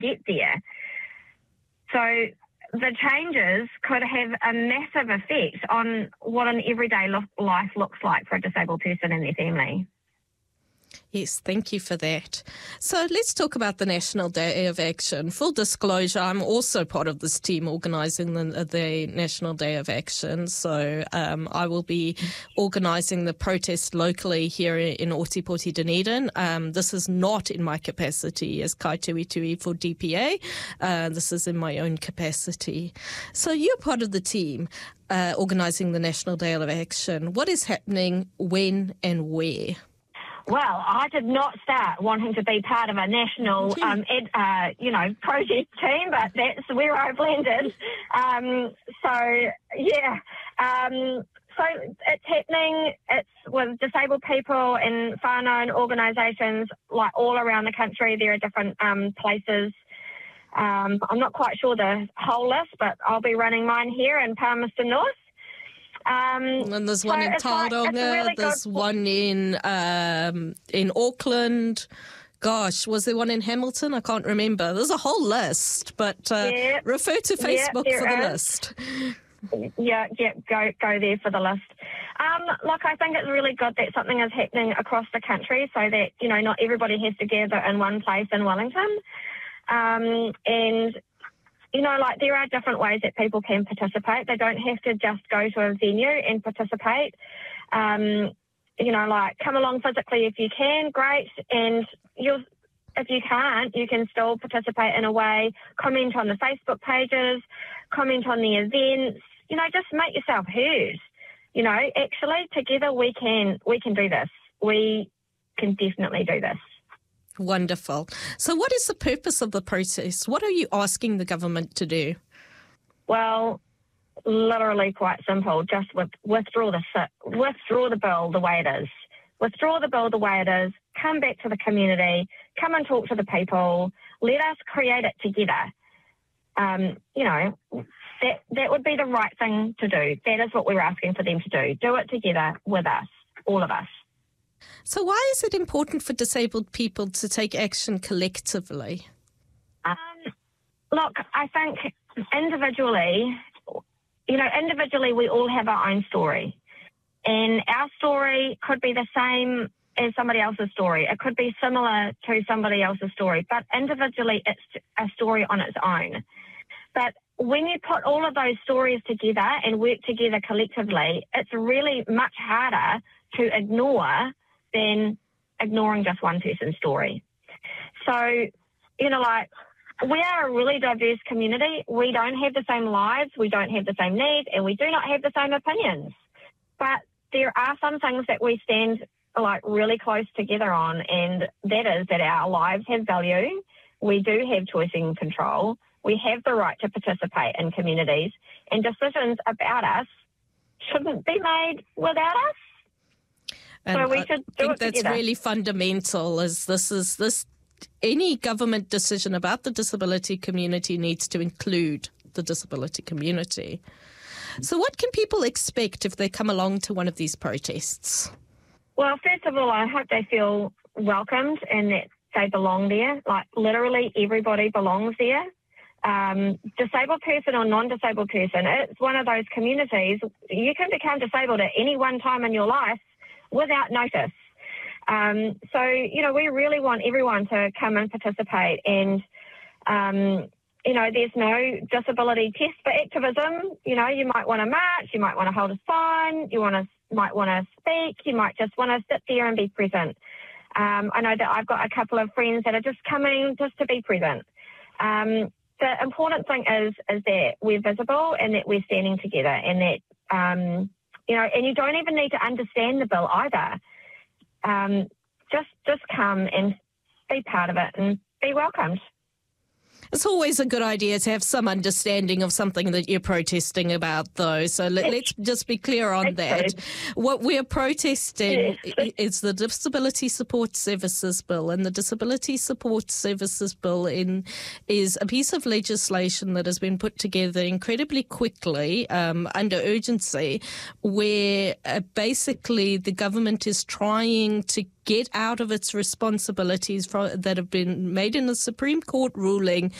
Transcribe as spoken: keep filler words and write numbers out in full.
get there. So the changes could have a massive effect on what an everyday lo- life looks like for a disabled person and their family. Yes, thank you for that. So let's talk about the National Day of Action. Full disclosure, I'm also part of this team organising the, the National Day of Action. So um, I will be organising the protest locally here in Ōtepoti, Dunedin. Um, this is not in my capacity as kaituitui for D P A. Uh, this is in my own capacity. So you're part of the team uh, organising the National Day of Action. What is happening, when and where? Well, I did not start wanting to be part of a national, um, ed, uh, you know, protest team, but that's where I blended. Um, so, yeah. Um, so it's happening. It's with disabled people and whānau and organisations like all around the country. There are different um, places. Um, I'm not quite sure the whole list, but I'll be running mine here in Palmerston North. Um, and there's one so in Tauranga, like, really there's good... one in um, in Auckland. Gosh, was there one in Hamilton? I can't remember. There's a whole list, but uh, yeah, refer to Facebook yeah, for the is. list. Yeah, yeah, go go there for the list. Um, look, I think it's really good that something is happening across the country so that, you know, not everybody has to gather in one place in Wellington. Um, and You know, like there are different ways that people can participate. They don't have to just go to a venue and participate. Um, you know, like come along physically if you can, great. And you'll, if you can't, you can still participate in a way, comment on the Facebook pages, comment on the events, you know, just make yourself heard. You know, actually together we can, we can do this. We can definitely do this. Wonderful. So what is the purpose of the protest? What are you asking the government to do? Well, literally quite simple. Just with, withdraw the withdraw the bill the way it is. Withdraw the bill the way it is. Come back to the community. Come and talk to the people. Let us create it together. Um, you know, that that would be the right thing to do. That is what we're asking for them to do. Do it together with us, all of us. So why is it important for disabled people to take action collectively? Um, look, I think individually, you know, individually we all have our own story. And our story could be the same as somebody else's story. It could be similar to somebody else's story. But individually, it's a story on its own. But when you put all of those stories together and work together collectively, it's really much harder to ignore than ignoring just one person's story. So, you know, like, we are a really diverse community. We don't have the same lives, we don't have the same needs, and we do not have the same opinions. But there are some things that we stand, like, really close together on, and that is that our lives have value. We do have choice and control. We have the right to participate in communities, and decisions about us shouldn't be made without us. And so we I should do think it that's together. really fundamental. Is this is this any government decision about the disability community needs to include the disability community. So, what can people expect if they come along to one of these protests? Well, first of all, I hope they feel welcomed and that they belong there. Like literally, everybody belongs there. Um, disabled person or non-disabled person, it's one of those communities. You can become disabled at any one time in your life without notice. Um, so, you know, we really want everyone to come and participate. And, um, you know, there's no disability test for activism. You know, you might want to march, you might want to hold a sign, you want to might want to speak, you might just want to sit there and be present. Um, I know that I've got a couple of friends that are just coming just to be present. Um, the important thing is is that we're visible and that we're standing together, and that, um, you know, and you don't even need to understand the bill either. Um, just just come and be part of it and be welcomed. It's always a good idea to have some understanding of something that you're protesting about, though. So let, let's just be clear on that. What we're protesting yes. is the Disability Support Services Bill, and the Disability Support Services Bill in, is a piece of legislation that has been put together incredibly quickly um, under urgency, where uh, basically the government is trying to get out of its responsibilities for, that have been made in the Supreme Court ruling